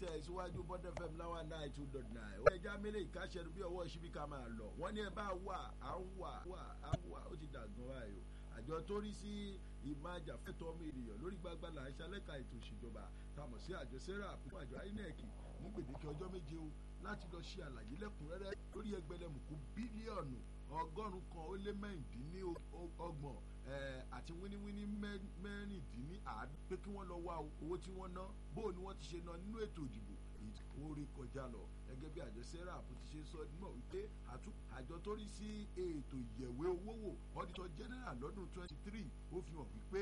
tẹ̀ síwájú Bond FM láwa 92.9 ó ẹja mélé ìkáṣẹ́nu bí ọwọ́ ṣíbí ká máa lọ wọ́n ní ẹ bá wà á wà ó ti dàgbọ́n báyìí o àjọ tó rí sí ìmájà fẹ́tọ́ ọmọ ènìyàn lórí gbàgbàlà ìṣàlẹ́ka ètò ìṣèjọba táwọn sí àjọ serap fún àjọ INEC ní gbèdéke ọjọ́ méje o láti lọ ṣe àlàyé lẹ́kùnrẹ́rẹ́ lórí ẹgbẹ̀lẹ́mùkú bílíọ̀nù 120 àti wíníwíní mẹ́rìndínláàádọ́ pé kí wọ́n lọ wá owó tí wọ́n ná bó ni wọ́n ti ṣe ná nínú ètò ìdìbò èyí tí wọ́n rí kọjá lọ gẹ́gẹ́ bí àjọ serap ti ṣe sọ mọ̀ wípé àjọ tó rí sí ètò ìyẹ̀wé owó wò auditor general lọ́dún 23 ó fi hàn wípé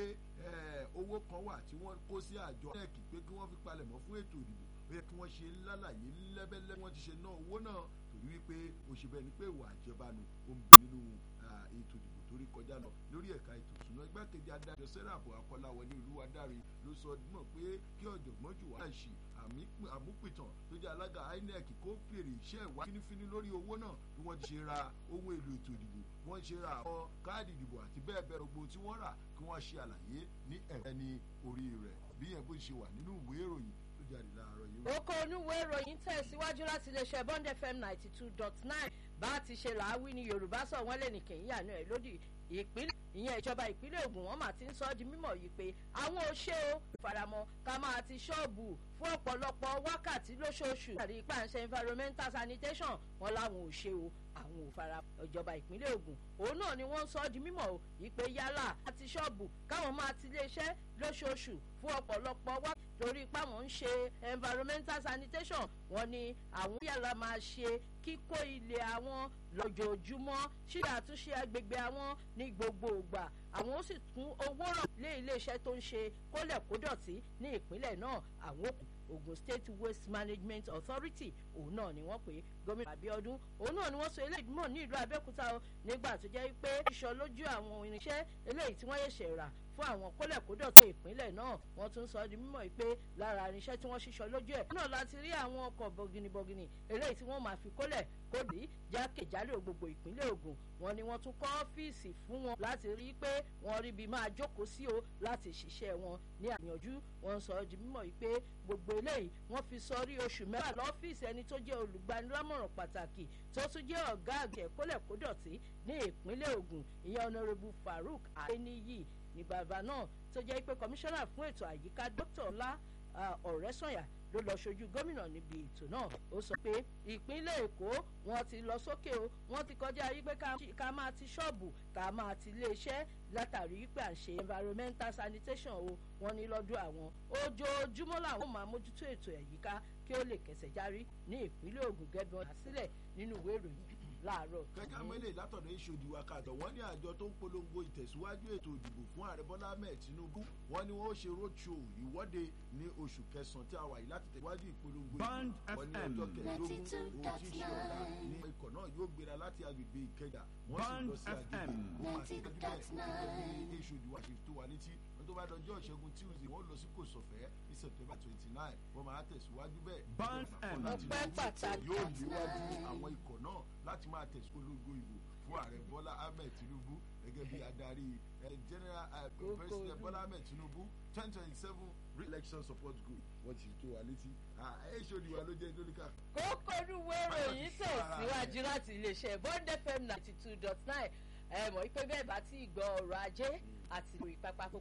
owó kan wà tí wọ́n kó sí àjọ INEC pé kí wọ́n fi palẹ̀mọ́ fún ètò ìdìbò ó yẹ kí wọ́n ṣe lálàyé lẹ́bẹ́lẹ́ wọ́n ti ṣe ná owó náà torí wípé òṣèbẹ̀ ni pé ìwà àjẹbánu ó ń bẹ nínú ètò ìdìbò torí kọjá lọ lórí ẹ̀ka ètò ìṣúná igbákejì adájọ́ serap akọ́láwọlé olúwadáre ló sọ náà pé kí ọ̀jọ̀gbọ́n jù wá ṣì àmúpìtàn tó jẹ́ alága INEC kó fèrè iṣẹ́ ìwà fínífíní lórí owó náà bí wọ́n ti ṣe ra ohun èlò ètò ìdìbò wọ́n ṣe ra àwọn káàdì ìdìbò àti bẹ́ẹ̀ bẹ́ẹ̀ gbogbo tí wọ́n rà kí wọ́n ṣe àlàyé ní ẹni orí rẹ̀ bí yẹn bó ṣe wà nínú ìwé ìròyìn tó jáde láàárọ̀ yìí. oko oníwèé ìròyìn tẹ̀síwájú láti iléeṣẹ́ Bond FM 92.9 bá ti ṣe làáwí ní Yorùbá sọ wọ́n lè ní kìnyín àná ẹ̀ lódì ìpínlẹ̀ ìyẹn ìjọba ìpínlẹ̀ Ògùn wọn mà ti ń sọ ọ́ di mímọ̀ yìí pé àwọn ò ṣe o ìfaramọ́ ká máa ti ṣọ́ọ̀bù fún ọ̀pọ̀lọpọ̀ wákàtí lóṣooṣù àti ìpàṣẹ environmental sanitation wọn láwọn ò ṣe o àwọn ò fara ìjọba ìpínlẹ̀ Ògùn òun náà ni wọ́n ń sọ ọ́ di mímọ̀ o ìpè yálà àti ṣọ́ọ̀bù káwọn máa ti iléeṣẹ́ lóṣooṣù fún ọ̀pọ̀lọpọ̀ wákàtí torí pé àwọn ń ṣe environmental sanitation wọn ni àwọn yálà máa ṣe kíkó ilẹ̀ àwọn lójoojúmọ́ ṣíṣe àtúnṣe agbègbè àwọn ní gbogbo ìgbà àwọn ó sì tún owó rọ̀ lé iléeṣẹ́ tó ń ṣe kólẹ̀kódọ̀tí ní ìpínlẹ̀ náà àwọn òkú Ogun State Waste Management Authority òun náà ni wọ́n pè gómìnà Abíọ́dún òun náà ni wọ́n sọ eléyìí mọ̀ ní ìlú Abẹ́òkúta nígbà tó jẹ́ pé ṣíṣọ lójú àwọn irinṣẹ́ eléyìí tí wọ́n yẹ̀ṣẹ̀ rà fún àwọn kólẹ̀kódọ̀tí ìpínlẹ̀ náà wọ́n tún sọ di mímọ̀ pé lára irinṣẹ́ tí wọ́n ṣíṣọ lójú ẹ̀ náà láti rí àwọn ọkọ̀ bọ̀gìnìbọ̀gìnì eléyìí tí wọ́n máa fi kólẹ̀ kódì jákèjádò gbogbo ìpínlẹ̀ Ògùn wọ́n ní wọ́n tún kọ́ ọ́fíìsì fún wọn láti rí i pé wọ́n rí ibi máa jókòó sí o láti ṣiṣẹ́ wọn ní àyànjú wọ́n sọ di mímọ̀ pé gbogbo eléyìí wọ́n fi sọrí oṣù mẹ́fà lọ́fíìsì ẹni tó jẹ́ olùgbanilámọ̀ràn pàtàkì tó tún jẹ́ ọ̀gá àgbẹ̀ kólẹ̀kódọ̀tí ní ìpínlẹ̀ Ògùn ìyẹn Honourable Farouk Adeniyi ní bàbá náà tó jẹ́ pé kọmíṣánná fún ètò àyíká Dr. Ọlá Ọ̀rẹ́sànyà ló lọ ṣojú gómìnà níbi ètò náà ó sọ pé ìpínlẹ̀ Èkó wọ́n ti lọ sókè o wọ́n ti kọjá yí pé ká máa ti ṣọ́ọ̀bù ká máa ti iléeṣẹ́ látàrí pé à ń ṣe environmental sanitation o wọ́n ní lọ́dún àwọn ojoojúmọ́ làwọn máa mójútó ètò àyíká kí ó lè kẹsẹ̀ járí ní ìpínlẹ̀ Ògùn gẹ́gẹ́ bí wọ́n dá sílẹ̀ nínú ìwé ìròyìn láàárọ̀. kẹ́kẹ́ mẹ́lẹ̀ látọ̀dọ̀ ìṣòdì wákàtọ̀ wọ́n ní àjọ tó ń polongo ìtẹ̀síwájú ètò ìdìbò fún ààrẹ Bọ́lá Ahmed Tinubu wọ́n ní wọ́n ṣe roadshow ìwọ́de ní oṣù kẹsàn-án tí a wà yìí láti tẹ̀síwájú ìpolongo ìdìbò wọ́n ní ọjọ́ kẹẹ̀ẹ́dógún oṣù ṣe ọ̀la ní ikọ̀ náà yóò gbéra láti agbègbè Ìkẹjà wọ́n sì lọ sí agbègbè ìṣòdì wáṣẹ wà létí wọ́n tó bá dọjọ́ ìṣẹ́gun Tuesday wọ́n lọ sí Kòsọ̀fẹ́ ní September 29 wọ́n máa tẹ̀síwájú bẹ́ẹ̀ yóò léwájú àwọn ikọ̀ náà láti máa tẹ̀síwájú ìbò fún ààrẹ Bọ́lá Ahmed Tinubu gẹ́gẹ́ bí adarí general president Bọ́lá Ahmed Tinubu 2027 re-election support group wọ́n ti tó wa létí ṣòdiwà ló jẹ́ ìdólíkà. kókó olúwo ìròyìn tẹ̀síwájú láti iléeṣẹ́ Bond FM 92.9 mọ̀ pé bẹ́ẹ̀ bá ti gbọ́ ọ̀rọ̀ ajé àti ìròyìn pápá